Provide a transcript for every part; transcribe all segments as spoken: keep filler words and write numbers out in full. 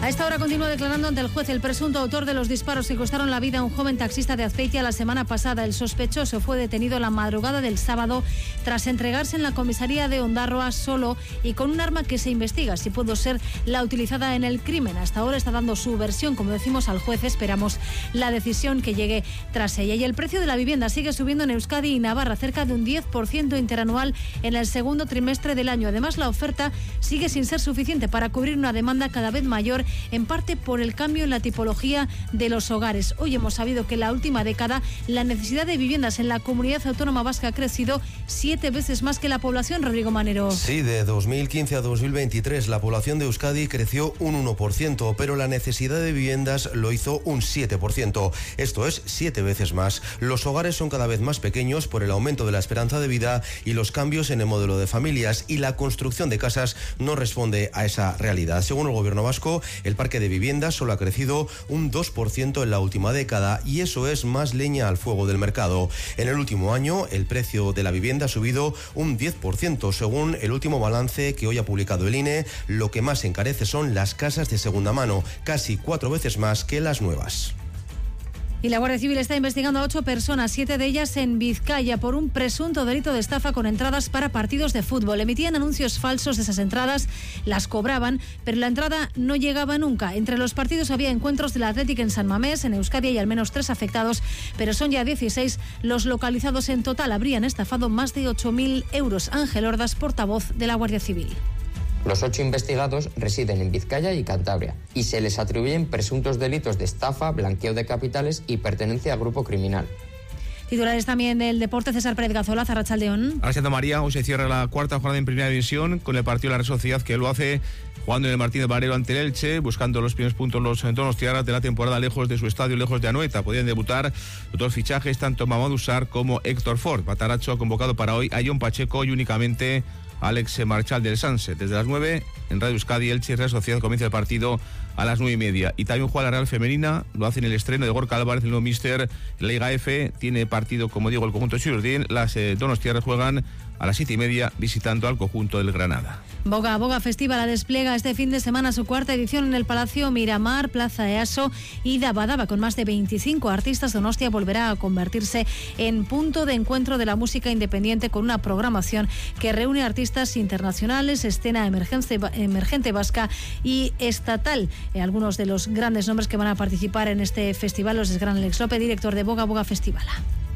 A esta hora continúa declarando ante el juez el presunto autor de los disparos que costaron la vida a un joven taxista de Azpeitia la semana pasada. El sospechoso fue detenido la madrugada del sábado tras entregarse en la comisaría de Ondarroa solo y con un arma que se investiga si pudo ser la utilizada en el crimen. Hasta ahora está dando su versión, como decimos, al juez. Esperamos la decisión que llegue tras ella. Y el precio de la vivienda sigue subiendo en Euskadi y Navarra, cerca de un diez por ciento interanual en el segundo trimestre del año. Además, la oferta sigue sin ser suficiente para cubrir una demanda cada vez mayor, en parte por el cambio en la tipología de los hogares. Hoy hemos sabido que en la última década la necesidad de viviendas en la comunidad autónoma vasca ha crecido siete veces más que la población. Rodrigo Manero. Sí, de dos mil quince a dos mil veintitrés la población de Euskadi creció un uno por ciento, pero la necesidad de viviendas lo hizo un siete por ciento. Esto es siete veces más. Los hogares son cada vez más pequeños por el aumento de la esperanza de vida y los cambios en el modelo de familias, y la construcción de casas no responde a esa realidad. Según el gobierno vasco, el parque de viviendas solo ha crecido un dos por ciento en la última década, y eso es más leña al fuego del mercado. En el último año, el precio de la vivienda ha subido un diez por ciento, según el último balance que hoy ha publicado el I N E. Lo que más encarece son las casas de segunda mano, casi cuatro veces más que las nuevas. Y la Guardia Civil está investigando a ocho personas, siete de ellas en Vizcaya, por un presunto delito de estafa con entradas para partidos de fútbol. Emitían anuncios falsos de esas entradas, las cobraban, pero la entrada no llegaba nunca. Entre los partidos había encuentros del Athletic en San Mamés. En Euskadi hay al menos tres afectados, pero son ya dieciséis los localizados. En total habrían estafado más de ocho mil euros. Ángel Ordas, portavoz de la Guardia Civil. Los ocho investigados residen en Vizcaya y Cantabria y se les atribuyen presuntos delitos de estafa, blanqueo de capitales y pertenencia a grupo criminal. Titulares también del deporte. César Pérez Gazola, Arratsaldeón. Ahora Santa María, hoy se cierra la cuarta jornada en Primera División con el partido de la Real Sociedad, que lo hace jugando en el Martínez Valero ante el Elche, buscando los primeros puntos los donostiarras de la temporada, lejos de su estadio, lejos de Anoeta. Podían debutar otros fichajes, tanto Mamadou Sarr como Héctor Ford. Bataracho ha convocado para hoy a John Pacheco y únicamente Alex Marchal del Sanse. Desde las nueve, en Radio Euskadi, Elche y Real Sociedad comienza el partido a las nueve y media. Y también juega la Real Femenina, lo hace en el estreno de Gorka Álvarez, el nuevo míster en la Liga F. Tiene partido, como digo, el conjunto de Xurdín. Las eh, donostiarras juegan a las siete y media visitando al conjunto del Granada. Boga Boga Festival la despliega este fin de semana su cuarta edición en el Palacio Miramar, Plaza Easo y Dabadaba. Con más de veinticinco artistas, Donostia volverá a convertirse en punto de encuentro de la música independiente, con una programación que reúne artistas internacionales, escena emergente, emergente vasca y estatal. Eh, algunos de los grandes nombres que van a participar en este festival los es Gran Alex López, director de Boga Boga Festival.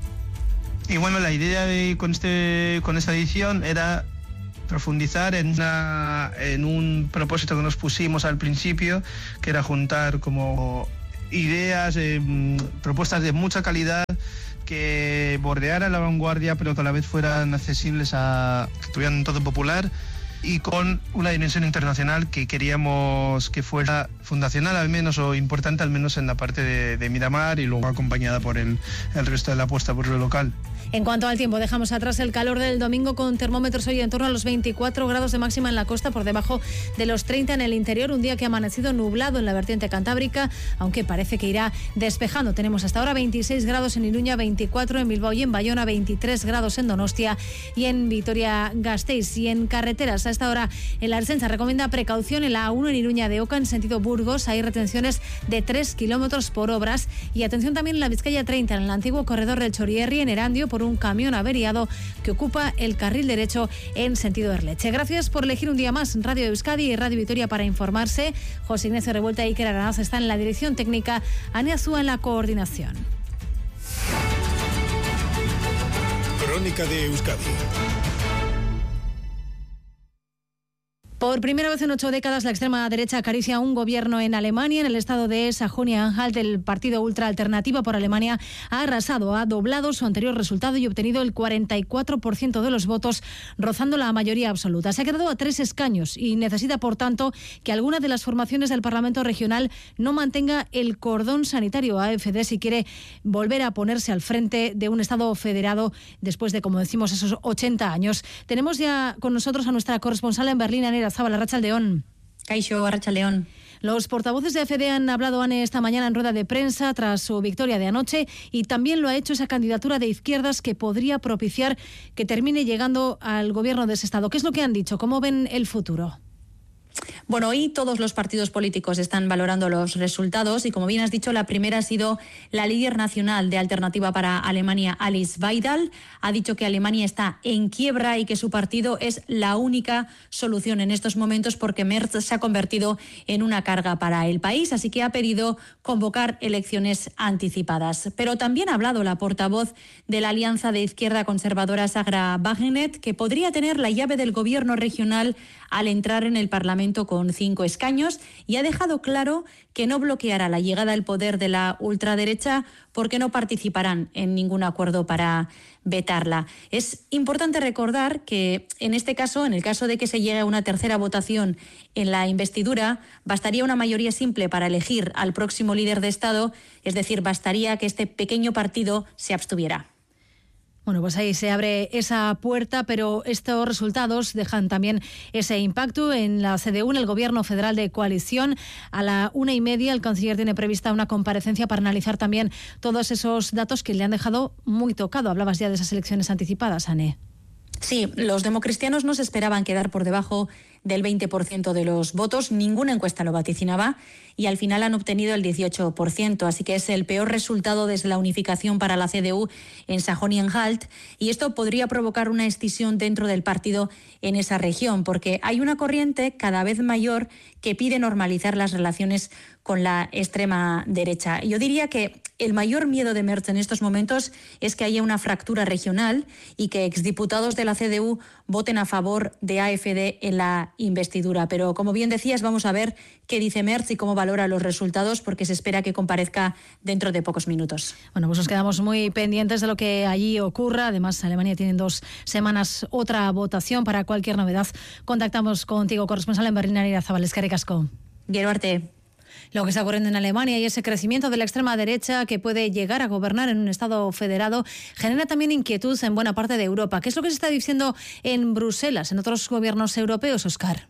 Y bueno, la idea de, con, este, con esta edición era profundizar en, una, en un propósito que nos pusimos al principio, que era juntar como ideas, eh, propuestas de mucha calidad, que bordearan la vanguardia, pero que a la vez fueran accesibles, a que tuvieran todo popular, y con una dimensión internacional que queríamos que fuera fundacional al menos, o importante al menos en la parte de, de Miramar, y luego acompañada por el, el resto de la apuesta por lo local. En cuanto al tiempo, dejamos atrás el calor del domingo, con termómetros hoy en torno a los veinticuatro grados de máxima en la costa, por debajo de los treinta en el interior. Un día que ha amanecido nublado en la vertiente cantábrica, aunque parece que irá despejando. Tenemos hasta ahora veintiséis grados en Iruña, veinticuatro en Bilbao y en Bayona, veintitrés grados en Donostia y en Vitoria-Gasteiz. Y en carreteras, a esta hora en la Ertzaintza recomienda precaución en la A uno en Iruña de Oca en sentido Burgos. Hay retenciones de tres kilómetros por obras. Y atención también en la Vizcaya treinta, en el antiguo corredor del Chorierri en Erandio, por un camión averiado que ocupa el carril derecho en sentido Erleche. Gracias por elegir un día más Radio Euskadi y Radio Vitoria para informarse. José Ignacio Revuelta y Iker Aranaz están en la dirección técnica, Ania Zúa en la coordinación. Crónica de Euskadi. Por primera vez en ocho décadas, la extrema derecha acaricia un gobierno en Alemania. En el estado de Sajonia-Anhalt, el partido ultraalternativa por Alemania ha arrasado, ha doblado su anterior resultado y obtenido el cuarenta y cuatro por ciento de los votos, rozando la mayoría absoluta. Se ha quedado a tres escaños y necesita, por tanto, que alguna de las formaciones del Parlamento regional no mantenga el cordón sanitario A F D si quiere volver a ponerse al frente de un Estado federado después de, como decimos, esos ochenta años. Tenemos ya con nosotros a nuestra corresponsal en Berlín, Anera Zabala. Arratsaldeón. Kaixo, Arratsaldeón. Los portavoces de A F D han hablado, Ane, esta mañana en rueda de prensa tras su victoria de anoche, y también lo ha hecho esa candidatura de izquierdas que podría propiciar que termine llegando al gobierno de ese Estado. ¿Qué es lo que han dicho? ¿Cómo ven el futuro? Bueno, hoy todos los partidos políticos están valorando los resultados y, como bien has dicho, la primera ha sido la líder nacional de Alternativa para Alemania, Alice Weidel. Ha dicho que Alemania está en quiebra y que su partido es la única solución en estos momentos porque Merz se ha convertido en una carga para el país, así que ha pedido convocar elecciones anticipadas. Pero también ha hablado la portavoz de la Alianza de Izquierda Conservadora, Sagra Wagenknecht, que podría tener la llave del gobierno regional al entrar en el Parlamento con cinco escaños, y ha dejado claro que no bloqueará la llegada al poder de la ultraderecha porque no participarán en ningún acuerdo para vetarla. Es importante recordar que en este caso, en el caso de que se llegue a una tercera votación en la investidura, bastaría una mayoría simple para elegir al próximo líder de Estado, es decir, bastaría que este pequeño partido se abstuviera. Bueno, pues ahí se abre esa puerta, pero estos resultados dejan también ese impacto en la C D U, en el Gobierno Federal de Coalición. A la una y media el canciller tiene prevista una comparecencia para analizar también todos esos datos que le han dejado muy tocado. Hablabas ya de esas elecciones anticipadas, Anne. Sí, los democristianos no se esperaban quedar por debajo del veinte por ciento de los votos, ninguna encuesta lo vaticinaba, y al final han obtenido el dieciocho por ciento, así que es el peor resultado desde la unificación para la C D U en Sajonia-Anhalt, y esto podría provocar una escisión dentro del partido en esa región, porque hay una corriente cada vez mayor que pide normalizar las relaciones con la extrema derecha. Yo diría que el mayor miedo de Merz en estos momentos es que haya una fractura regional y que exdiputados de la C D U voten a favor de A F D en la investidura. Pero, como bien decías, vamos a ver qué dice Merz y cómo valora los resultados, porque se espera que comparezca dentro de pocos minutos. Bueno, pues nos quedamos muy pendientes de lo que allí ocurra. Además, Alemania tiene en dos semanas otra votación. Para cualquier novedad, contactamos contigo, corresponsal en Berlín, Arira Zabal. Eskerrik asko. Gero arte. Lo que está ocurriendo en Alemania y ese crecimiento de la extrema derecha que puede llegar a gobernar en un Estado federado genera también inquietud en buena parte de Europa. ¿Qué es lo que se está diciendo en Bruselas, en otros gobiernos europeos, Óscar?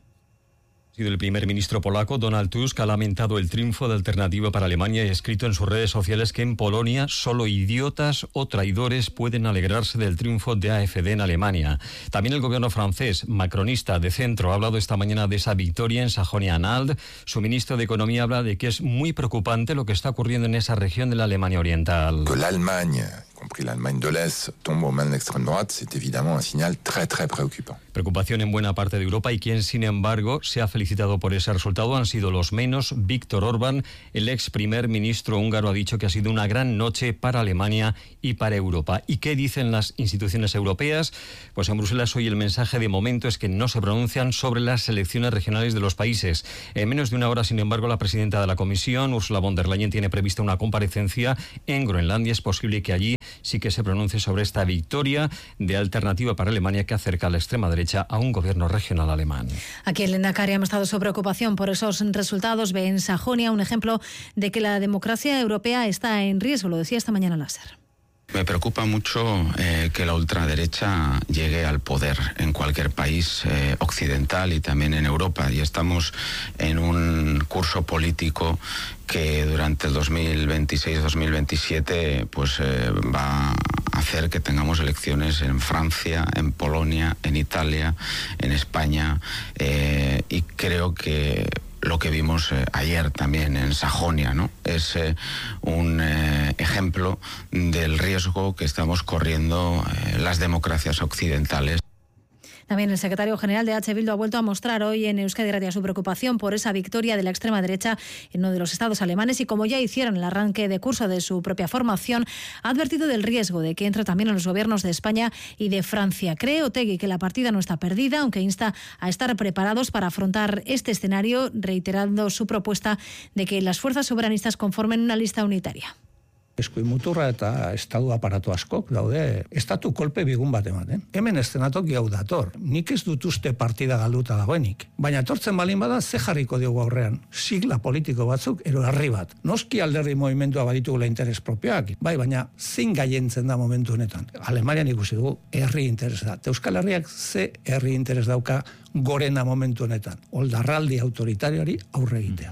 El primer ministro polaco, Donald Tusk, ha lamentado el triunfo de Alternativa para Alemania y ha escrito en sus redes sociales que en Polonia solo idiotas o traidores pueden alegrarse del triunfo de A F D en Alemania. También el gobierno francés, macronista de centro, ha hablado esta mañana de esa victoria en Sajonia-Anhalt. Su ministro de Economía habla de que es muy preocupante lo que está ocurriendo en esa región de la Alemania Oriental. Que la Alemania, y compris l'Allemagne de l'Est, tombe aux mains de l'extrême droite, c'est évidemment un signal très très préoccupant. Preocupación en buena parte de Europa, y quien, sin embargo, se ha felicitado por ese resultado han sido los menos. Víktor Orbán, el ex primer ministro húngaro, ha dicho que ha sido una gran noche para Alemania y para Europa. ¿Y qué dicen las instituciones europeas? Pues en Bruselas hoy el mensaje de momento es que no se pronuncian sobre las elecciones regionales de los países. En menos de una hora, sin embargo, la presidenta de la Comisión, Ursula von der Leyen, tiene prevista una comparecencia en Groenlandia. Es posible que allí sí que se pronuncie sobre esta victoria de Alternativa para Alemania que acerca a la extrema derecha a un gobierno regional alemán. Aquí en Lehendakari ha mostrado su preocupación por esos resultados. Ve en Sajonia un ejemplo de que la democracia europea está en riesgo, lo decía esta mañana Láser. Me preocupa mucho eh, que la ultraderecha llegue al poder en cualquier país eh, occidental y también en Europa. Y estamos en un curso político que durante el dos mil veintiséis dos mil veintisiete pues eh, va a hacer que tengamos elecciones en Francia, en Polonia, en Italia, en España, eh, y creo que lo que vimos eh, ayer también en Sajonia, ¿no? Es eh, un eh, ejemplo del riesgo que estamos corriendo eh, las democracias occidentales. También el secretario general de H. Bildu ha vuelto a mostrar hoy en Euskadi Irratia su preocupación por esa victoria de la extrema derecha en uno de los estados alemanes y, como ya hicieron en el arranque de curso de su propia formación, ha advertido del riesgo de que entre también en los gobiernos de España y de Francia. Cree Otegi que la partida no está perdida, aunque insta a estar preparados para afrontar este escenario, reiterando su propuesta de que las fuerzas soberanistas conformen una lista unitaria. Eskuin muturra eta estatu aparatu askok daude estatu kolpe bigun bat ematen. Hemen eszenatoki hau dator. Nik ez dut uste partida galduta dagoenik. Baina etortzen balin bada ze jarriko diogu aurrean. Sigla politiko batzuk ero herri bat. Noski alderdi movimendua baditugula interes propioak. Bai, baina zein gaientzen da momentu honetan. Alemanian ikusi dugu herri interes da. Euskal Herriak ze herri interes dauka gorena momentu honetan. Oldarraldi autoritarioari aurre egitea.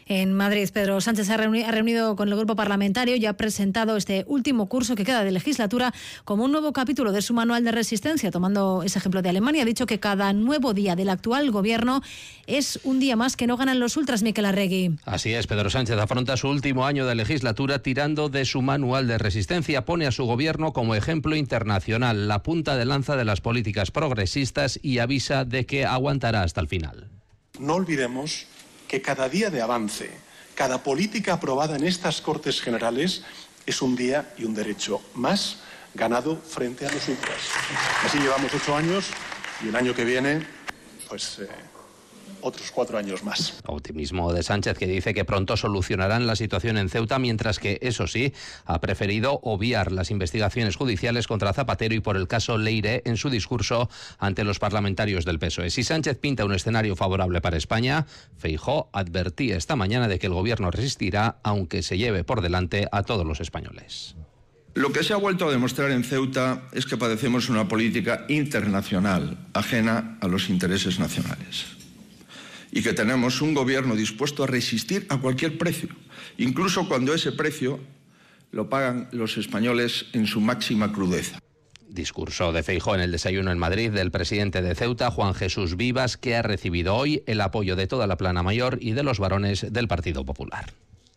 En Madrid, Pedro Sánchez ha reunido, ha reunido con el grupo parlamentario y ha presentado este último curso que queda de legislatura como un nuevo capítulo de su manual de resistencia. Tomando ese ejemplo de Alemania, ha dicho que cada nuevo día del actual gobierno es un día más que no ganan los ultras. Miquel Arregui. Así es, Pedro Sánchez afronta su último año de legislatura tirando de su manual de resistencia. Pone a su gobierno como ejemplo internacional, la punta de lanza de las políticas progresistas, y avisa de que aguantará hasta el final. No olvidemos que cada día de avance, cada política aprobada en estas Cortes Generales es un día y un derecho más ganado frente a los ultras. Así llevamos ocho años y el año que viene, pues eh, otros cuatro años más. Optimismo de Sánchez, que dice que pronto solucionarán la situación en Ceuta, mientras que, eso sí, ha preferido obviar las investigaciones judiciales contra Zapatero y por el caso Leire en su discurso ante los parlamentarios del P S O E. Si Sánchez pinta un escenario favorable para España, Feijóo advertía esta mañana de que el gobierno resistirá, aunque se lleve por delante a todos los españoles. Lo que se ha vuelto a demostrar en Ceuta es que padecemos una política internacional ajena a los intereses nacionales. Y que tenemos un gobierno dispuesto a resistir a cualquier precio, incluso cuando ese precio lo pagan los españoles en su máxima crudeza. Discurso de Feijóo en el desayuno en Madrid del presidente de Ceuta, Juan Jesús Vivas, que ha recibido hoy el apoyo de toda la plana mayor y de los varones del Partido Popular.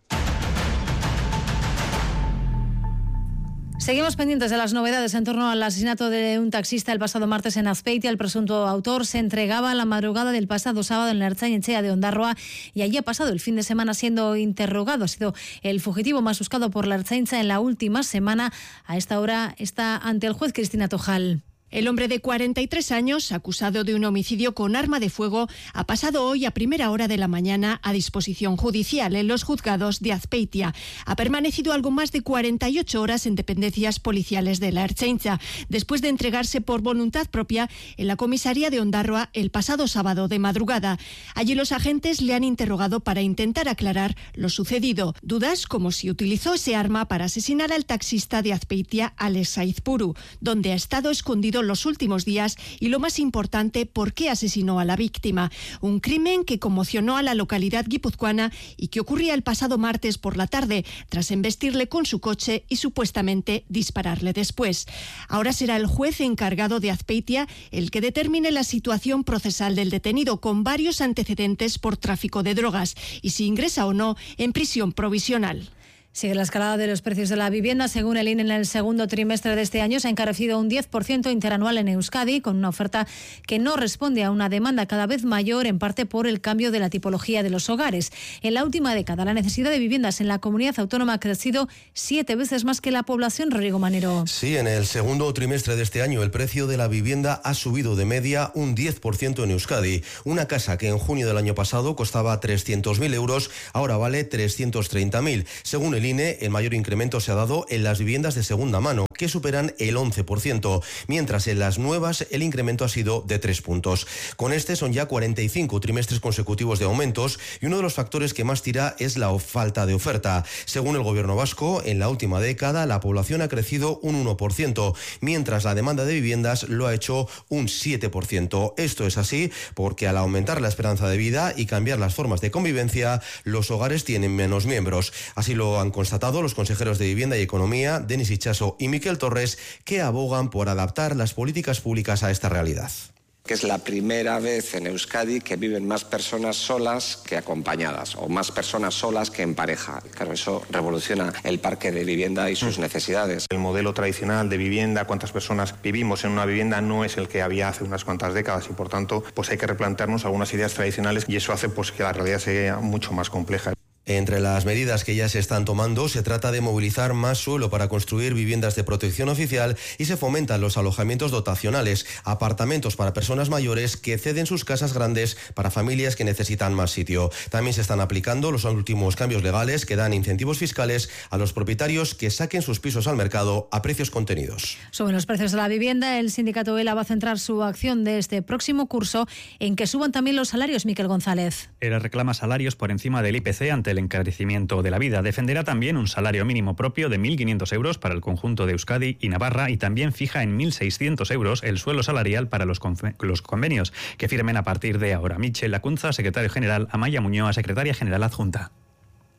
Seguimos pendientes de las novedades en torno al asesinato de un taxista el pasado martes en Azpeitia. El presunto autor se entregaba la madrugada del pasado sábado en la Ertzain-Etxea de Ondarroa y allí ha pasado el fin de semana siendo interrogado. Ha sido el fugitivo más buscado por la Ertzaintza en la última semana. A esta hora está ante el juez Cristina Tojal. El hombre de cuarenta y tres años, acusado de un homicidio con arma de fuego, ha pasado hoy a primera hora de la mañana a disposición judicial en los juzgados de Azpeitia. Ha permanecido algo más de cuarenta y ocho horas en dependencias policiales de la Ertzaintza, después de entregarse por voluntad propia en la comisaría de Ondarroa el pasado sábado de madrugada. Allí los agentes le han interrogado para intentar aclarar lo sucedido. Dudas como si utilizó ese arma para asesinar al taxista de Azpeitia, Alex Saizpuru, donde ha estado escondido los últimos días, y lo más importante, por qué asesinó a la víctima. Un crimen que conmocionó a la localidad guipuzcoana y que ocurría el pasado martes por la tarde, tras embestirle con su coche y supuestamente dispararle después. Ahora será el juez encargado de Azpeitia el que determine la situación procesal del detenido, con varios antecedentes por tráfico de drogas, y si ingresa o no en prisión provisional. Sigue la escalada de los precios de la vivienda. Según el I N E, en el segundo trimestre de este año se ha encarecido un diez por ciento interanual en Euskadi, con una oferta que no responde a una demanda cada vez mayor, en parte por el cambio de la tipología de los hogares. En la última década, la necesidad de viviendas en la comunidad autónoma ha crecido siete veces más que la población. Rodrigo Manero. Sí, en el segundo trimestre de este año el precio de la vivienda ha subido de media un diez por ciento en Euskadi. Una casa que en junio del año pasado costaba trescientos mil euros, ahora vale trescientos treinta mil. Según el I N E, el mayor incremento se ha dado en las viviendas de segunda mano, que superan el once por ciento, mientras en las nuevas el incremento ha sido de tres puntos. Con este son ya cuarenta y cinco trimestres consecutivos de aumentos, y uno de los factores que más tira es la falta de oferta. Según el gobierno vasco, en la última década la población ha crecido un uno por ciento, mientras la demanda de viviendas lo ha hecho un siete por ciento. Esto es así porque al aumentar la esperanza de vida y cambiar las formas de convivencia, los hogares tienen menos miembros. Así lo han constatado los consejeros de Vivienda y Economía, Denis Itxaso y Miquel Torres, que abogan por adaptar las políticas públicas a esta realidad. Que es la primera vez en Euskadi que viven más personas solas que acompañadas, o más personas solas que en pareja. Claro, eso revoluciona el parque de vivienda y sus necesidades. El modelo tradicional de vivienda, cuántas personas vivimos en una vivienda, no es el que había hace unas cuantas décadas, y por tanto pues hay que replantearnos algunas ideas tradicionales, y eso hace pues que la realidad sea mucho más compleja. Entre las medidas que ya se están tomando se trata de movilizar más suelo para construir viviendas de protección oficial, y se fomentan los alojamientos dotacionales, apartamentos para personas mayores que ceden sus casas grandes para familias que necesitan más sitio. También se están aplicando los últimos cambios legales que dan incentivos fiscales a los propietarios que saquen sus pisos al mercado a precios contenidos. Suben los precios de la vivienda. El sindicato ELA va a centrar su acción de este próximo curso en que suban también los salarios. Miquel González. ELA reclama salarios por encima del I P C ante el encarecimiento de la vida. Defenderá también un salario mínimo propio de mil quinientos euros para el conjunto de Euskadi y Navarra, y también fija en mil seiscientos euros el suelo salarial para los, los convenios que firmen a partir de ahora. Michel Lacunza, secretario general; Amaya Muñoa, secretaria general adjunta.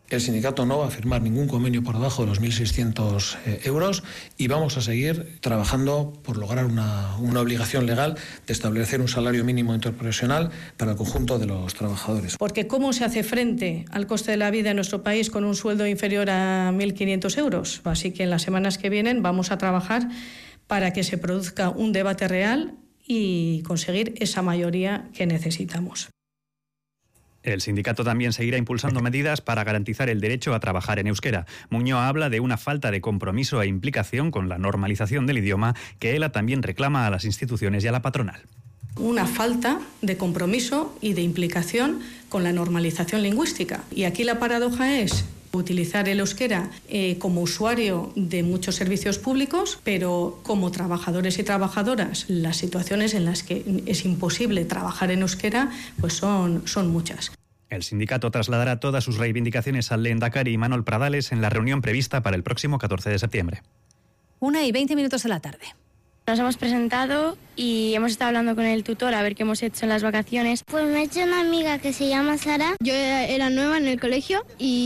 El sindicato no va a firmar ningún convenio por debajo de los mil seiscientos eh, euros y vamos a seguir trabajando por lograr una, una obligación legal de establecer un salario mínimo interprofesional para el conjunto de los trabajadores. Porque ¿cómo se hace frente al coste de la vida en nuestro país con un sueldo inferior a mil quinientos euros? Así que en las semanas que vienen vamos a trabajar para que se produzca un debate real y conseguir esa mayoría que necesitamos. El sindicato también seguirá impulsando medidas para garantizar el derecho a trabajar en euskera. Muñoz habla de una falta de compromiso e implicación con la normalización del idioma que ELA también reclama a las instituciones y a la patronal. Una falta de compromiso y de implicación con la normalización lingüística. Y aquí la paradoja es utilizar el euskera eh, como usuario de muchos servicios públicos, pero como trabajadores y trabajadoras, las situaciones en las que es imposible trabajar en euskera pues son, son muchas. El sindicato trasladará todas sus reivindicaciones al lehendakari Imanol Pradales en la reunión prevista para el próximo catorce de septiembre. Una y veinte minutos de la tarde. Nos hemos presentado y hemos estado hablando con el tutor a ver qué hemos hecho en las vacaciones. Pues me he hecho una amiga que se llama Sara. Yo era nueva en el colegio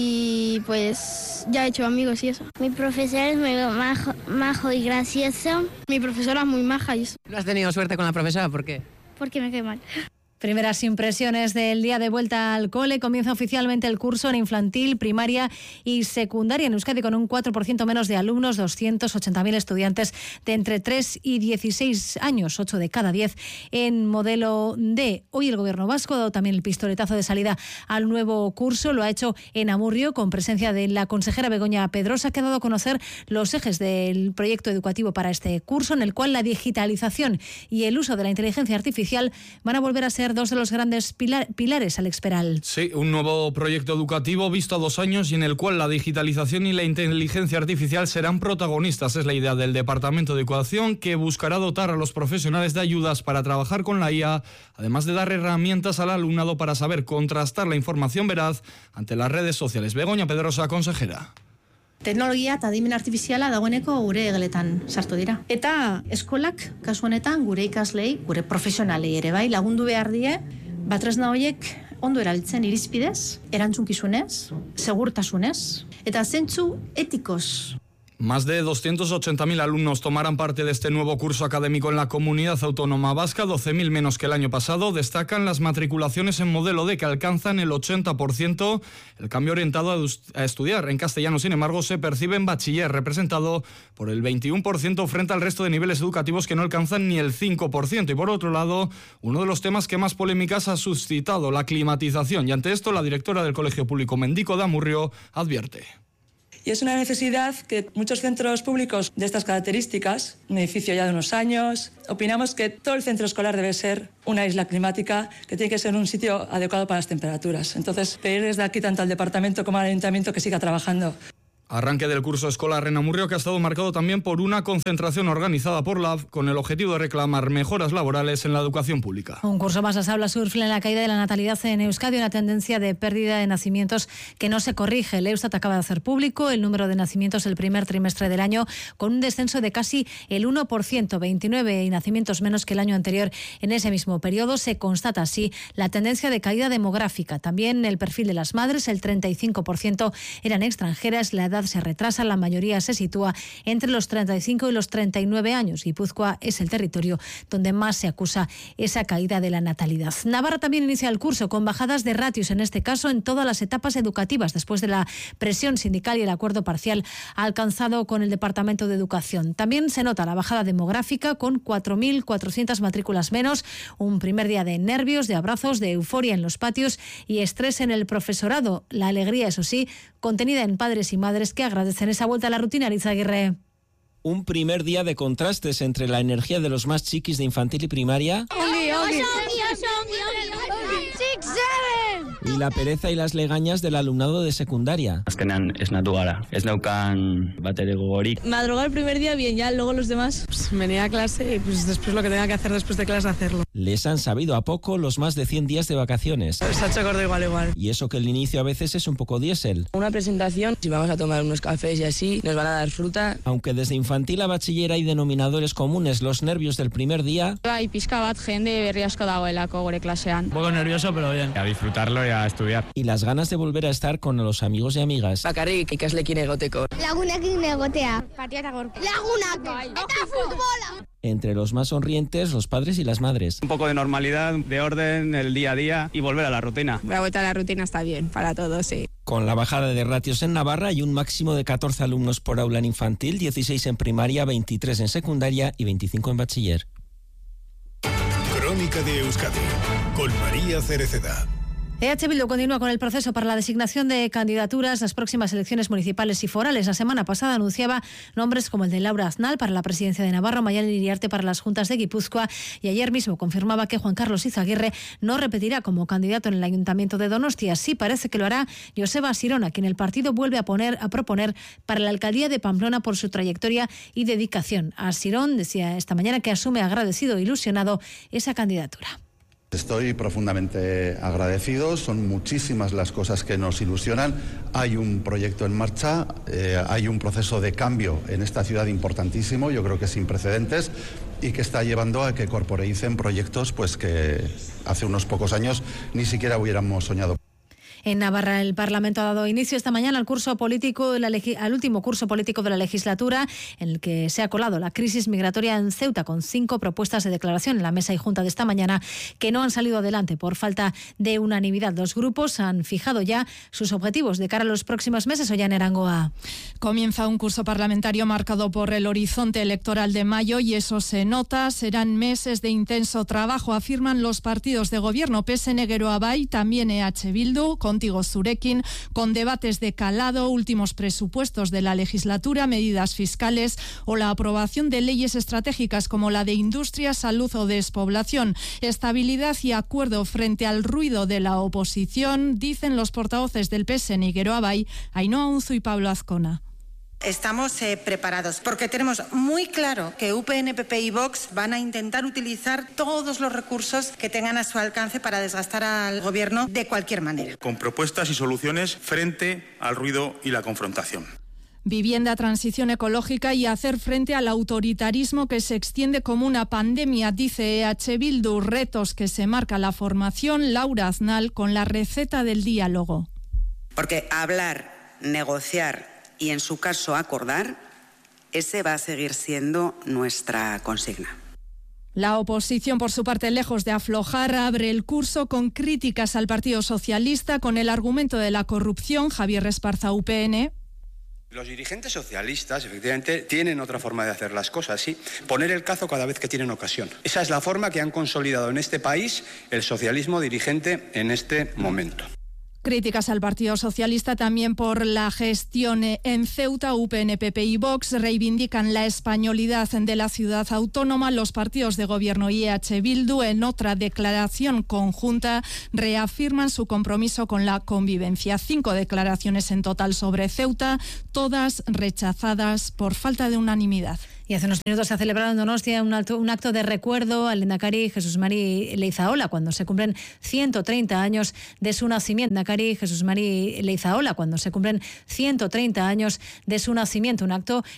y pues ya he hecho amigos y eso. Mi profesor es muy majo, majo y gracioso. Mi profesora es muy maja y eso. ¿No has tenido suerte con la profesora? ¿Por qué? Porque me quedé mal. Primeras impresiones del día de vuelta al cole. Comienza oficialmente el curso en infantil, primaria y secundaria en Euskadi con un cuatro por ciento menos de alumnos, doscientos ochenta mil estudiantes de entre tres y dieciséis años, ocho de cada diez en modelo D. Hoy el Gobierno vasco ha dado también el pistoletazo de salida al nuevo curso. Lo ha hecho en Amurrio con presencia de la consejera Begoña Pedrosa, que ha dado a conocer los ejes del proyecto educativo para este curso, en el cual la digitalización y el uso de la inteligencia artificial van a volver a ser dos de los grandes pilar, pilares, Alex Peral. Sí, un nuevo proyecto educativo visto a dos años y en el cual la digitalización y la inteligencia artificial serán protagonistas. Es la idea del Departamento de Educación, que buscará dotar a los profesionales de ayudas para trabajar con la I A, además de dar herramientas al alumnado para saber contrastar la información veraz ante las redes sociales. Begoña Pedrosa, consejera. Teknologia eta adimen artifiziala dagoeneko gure egeletan sartu dira. Eta eskolak, kasu honetan, gure ikaslei, gure profesionalei ere bai, lagundu behar die, batresna horiek ondo erabiltzen irizpidez, erantzunkizunez, segurtasunez, eta zentzu etikoz. Más de doscientos ochenta mil alumnos tomarán parte de este nuevo curso académico en la Comunidad Autónoma Vasca, doce mil menos que el año pasado. Destacan las matriculaciones en modelo D, que alcanzan el ochenta por ciento. El cambio orientado a estudiar en castellano, sin embargo, se percibe en bachiller, representado por el veintiuno por ciento frente al resto de niveles educativos que no alcanzan ni el cinco por ciento. Y por otro lado, uno de los temas que más polémicas ha suscitado, la climatización. Y ante esto, la directora del Colegio Público Mendico de Amurrio advierte. Y es una necesidad que muchos centros públicos de estas características, un edificio ya de unos años, opinamos que todo el centro escolar debe ser una isla climática, que tiene que ser un sitio adecuado para las temperaturas. Entonces, pedir desde aquí tanto al departamento como al ayuntamiento que siga trabajando. Arranque del curso escolar en Amurrio, que ha estado marcado también por una concentración organizada por la A F con el objetivo de reclamar mejoras laborales en la educación pública. Un curso más las aulas surfen en la caída de la natalidad en Euskadi, una tendencia de pérdida de nacimientos que no se corrige. El Eustat acaba de hacer público el número de nacimientos el primer trimestre del año, con un descenso de casi el uno por ciento, veintinueve nacimientos menos que el año anterior. En ese mismo periodo se constata así la tendencia de caída demográfica. También el perfil de las madres, el treinta y cinco por ciento eran extranjeras, la edad se retrasa, la mayoría se sitúa entre los treinta y cinco y los treinta y nueve años. Guipúzcoa es el territorio donde más se acusa esa caída de la natalidad. Navarra también inicia el curso con bajadas de ratios, en este caso en todas las etapas educativas, después de la presión sindical y el acuerdo parcial alcanzado con el Departamento de Educación. También se nota la bajada demográfica con cuatro mil cuatrocientas matrículas menos, un primer día de nervios, de abrazos, de euforia en los patios y estrés en el profesorado. La alegría, eso sí, contenida en padres y madres que agradecen esa vuelta a la rutina. Aritz Aguirre. Un primer día de contrastes entre la energía de los más chiquis de infantil y primaria y la pereza y las legañas del alumnado de secundaria. Azkenean esnatu gara, ez neukan batere gogorik. Madrugar el primer día bien, ya luego los demás pues, venía a clase y pues después lo que tenga que hacer después de clase hacerlo. Les han sabido a poco los más de cien días de vacaciones. Se ha hecho corto igual igual. Y eso que el inicio a veces es un poco diésel. Una presentación, si vamos a tomar unos cafés y así, nos van a dar fruta. Aunque desde infantil a bachiller hay denominadores comunes, los nervios del primer día. Bai, pizka bat jende berri asko dagoelako gure klasean. Un poco nervioso, pero bien. A disfrutarlo y a a estudiar. Y las ganas de volver a estar con los amigos y amigas. Bakarrik ikaslekin egoteko. Lagunekin egotea. Partiata gorko. Lagunak. Eta futbola. Entre los más sonrientes, los padres y las madres. Un poco de normalidad, de orden, el día a día y volver a la rutina. La vuelta a la rutina está bien para todos, sí. Con la bajada de ratios en Navarra hay un máximo de catorce alumnos por aula en infantil, dieciséis en primaria, veintitrés en secundaria y veinticinco en bachiller. Crónica de Euskadi, con María Cereceda. E H Bildu continúa con el proceso para la designación de candidaturas a las próximas elecciones municipales y forales. La semana pasada anunciaba nombres como el de Laura Aznal para la presidencia de Navarra, Mayalen Iriarte para las juntas de Guipúzcoa, y ayer mismo confirmaba que Juan Carlos Izaguirre no repetirá como candidato en el Ayuntamiento de Donostia. Sí parece que lo hará Joseba Sirón, a quien el partido vuelve a, poner, a proponer para la alcaldía de Pamplona por su trayectoria y dedicación. A Sirón decía esta mañana que asume agradecido e ilusionado esa candidatura. Estoy profundamente agradecido, son muchísimas las cosas que nos ilusionan. Hay un proyecto en marcha, eh, hay un proceso de cambio en esta ciudad importantísimo, yo creo que sin precedentes, y que está llevando a que corporeicen proyectos pues que hace unos pocos años ni siquiera hubiéramos soñado. En Navarra, el Parlamento ha dado inicio esta mañana al curso político de la legi- al último curso político de la legislatura, en el que se ha colado la crisis migratoria en Ceuta, con cinco propuestas de declaración en la mesa y junta de esta mañana que no han salido adelante por falta de unanimidad. Los grupos han fijado ya sus objetivos de cara a los próximos meses. Ollane Arangoa. Comienza un curso parlamentario marcado por el horizonte electoral de mayo y eso se nota. Serán meses de intenso trabajo, afirman los partidos de gobierno. P S N Geroa Bai, también E H Bildu, Contigo Zurekin, con debates de calado, últimos presupuestos de la legislatura, medidas fiscales o la aprobación de leyes estratégicas como la de industria, salud o despoblación. Estabilidad y acuerdo frente al ruido de la oposición, dicen los portavoces del P S N y Geroa Bai, Ainhoa Unzu y Pablo Azcona. Estamos eh, preparados porque tenemos muy claro que U P N, P P y Vox van a intentar utilizar todos los recursos que tengan a su alcance para desgastar al gobierno de cualquier manera. Con propuestas y soluciones frente al ruido y la confrontación. Vivienda, transición ecológica y hacer frente al autoritarismo que se extiende como una pandemia, dice E H Bildu. Retos que se marca la formación. Laura Aznal con la receta del diálogo. Porque hablar, negociar y en su caso acordar, ese va a seguir siendo nuestra consigna. La oposición, por su parte, lejos de aflojar, abre el curso con críticas al Partido Socialista con el argumento de la corrupción. Javier Esparza, U P N. Los dirigentes socialistas, efectivamente, tienen otra forma de hacer las cosas, ¿sí? Poner el cazo cada vez que tienen ocasión. Esa es la forma que han consolidado en este país el socialismo dirigente en este momento. Críticas al Partido Socialista también por la gestión en Ceuta. U P N, P P y Vox reivindican la españolidad de la ciudad autónoma. Los partidos de gobierno y E H Bildu, en otra declaración conjunta, reafirman su compromiso con la convivencia. Cinco declaraciones en total sobre Ceuta, todas rechazadas por falta de unanimidad. Y hace unos minutos se ha celebrado en Donostia un acto, un acto de recuerdo al lehendakari Jesús Mari Leizaola cuando se cumplen ciento treinta años de su nacimiento. Lehendakari Jesús Mari Leizaola cuando se cumplen ciento treinta años de su nacimiento. Un acto